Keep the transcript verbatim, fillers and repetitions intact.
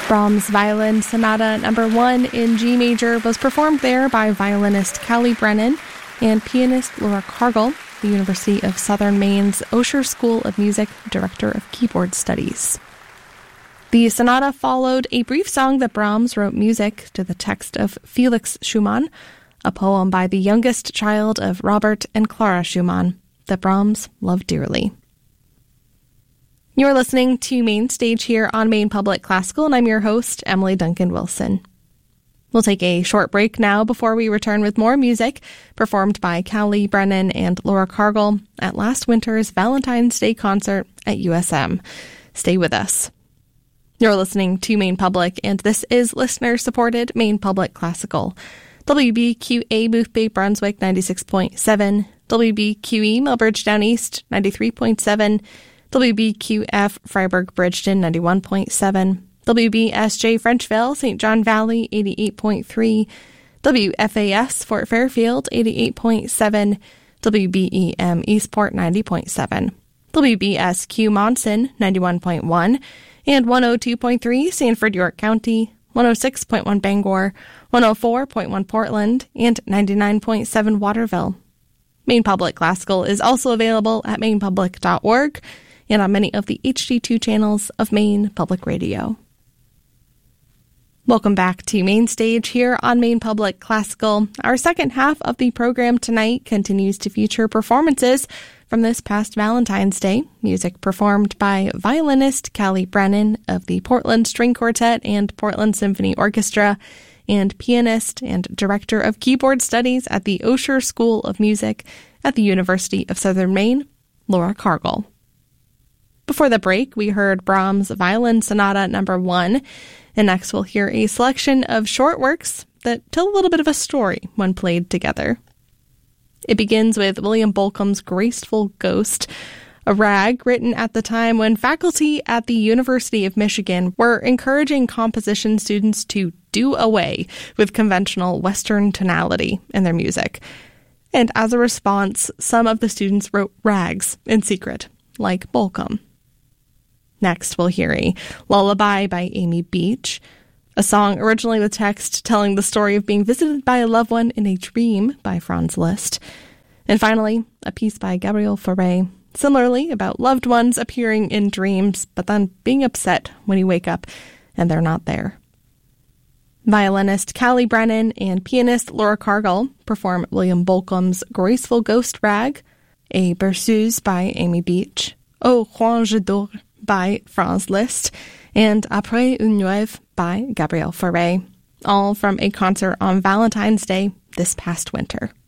Brahms' Violin Sonata Number one in G major was performed there by violinist Callie Brennan and pianist Laura Cargill, the University of Southern Maine's Osher School of Music Director of Keyboard Studies. The sonata followed a brief song that Brahms wrote music to the text of Felix Schumann, a poem by the youngest child of Robert and Clara Schumann that Brahms loved dearly. You're listening to Main Stage here on Maine Public Classical, and I'm your host, Emily Duncan Wilson. We'll take a short break now before we return with more music performed by Callie Brennan and Laura Cargill at last winter's Valentine's Day concert at U S M. Stay with us. You're listening to Maine Public, and this is listener-supported Maine Public Classical. W B Q A Boothbay Brunswick ninety-six point seven, W B Q E Melbridge Down East ninety-three point seven, W B Q F Freiburg Bridgeton ninety-one point seven, W B S J Frenchville Saint John Valley eighty-eight point three, W F A S Fort Fairfield eighty-eight point seven, W B E M Eastport ninety point seven, W B S Q Monson ninety-one point one, and one oh two point three Sanford York County, one oh six point one Bangor, one oh four point one Portland, and ninety-nine point seven Waterville. Maine Public Classical is also available at maine public dot org and on many of the H D two channels of Maine Public Radio. Welcome back to Main Stage here on Maine Public Classical. Our second half of the program tonight continues to feature performances from this past Valentine's Day, music performed by violinist Callie Brennan of the Portland String Quartet and Portland Symphony Orchestra, and pianist and director of keyboard studies at the Osher School of Music at the University of Southern Maine, Laura Cargill. Before the break, we heard Brahms' Violin Sonata Number one, and next we'll hear a selection of short works that tell a little bit of a story when played together. It begins with William Bolcom's Graceful Ghost, a rag written at the time when faculty at the University of Michigan were encouraging composition students to do away with conventional Western tonality in their music. And as a response, some of the students wrote rags in secret, like Bolcom. Next, we'll hear a lullaby by Amy Beach, a song originally with text telling the story of being visited by a loved one in a dream by Franz Liszt. And finally, a piece by Gabriel Fauré, similarly about loved ones appearing in dreams, but then being upset when you wake up and they're not there. Violinist Callie Brennan and pianist Laura Cargill perform William Bolcom's Graceful Ghost Rag, a berceuse by Amy Beach, Au Rouge d'Or by Franz Liszt, and Après une Nueve by Gabriel Fauré, all from a concert on Valentine's Day this past winter.